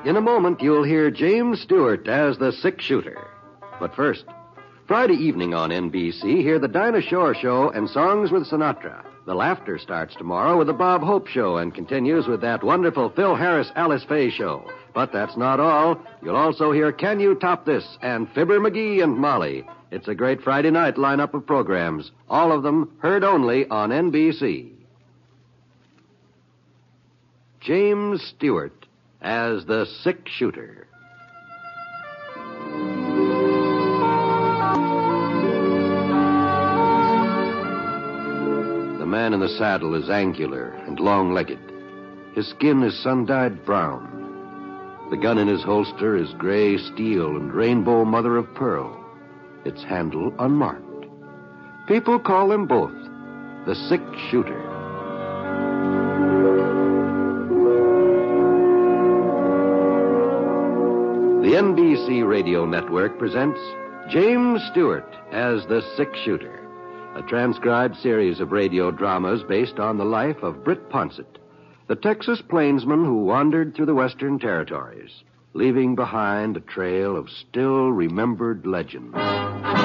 In a moment, you'll hear James Stewart as the six-shooter. But first, Friday evening on NBC, hear the Dinah Shore Show and Songs with Sinatra. The Laughter starts tomorrow with the Bob Hope Show and continues with that wonderful Phil Harris-Alice Faye Show. But that's not all. You'll also hear Can You Top This and Fibber McGee and Molly. It's a great Friday night lineup of programs, all of them heard only on NBC. James Stewart as the six-shooter. The man in the saddle is angular and long-legged. His skin is sun-dyed brown. The gun in his holster is gray steel and rainbow mother of pearl, its handle unmarked. People call him both the six-shooter. The NBC Radio Network presents James Stewart as the six-shooter, a transcribed series of radio dramas based on the life of Britt Ponsett, the Texas plainsman who wandered through the Western Territories, leaving behind a trail of still-remembered legends.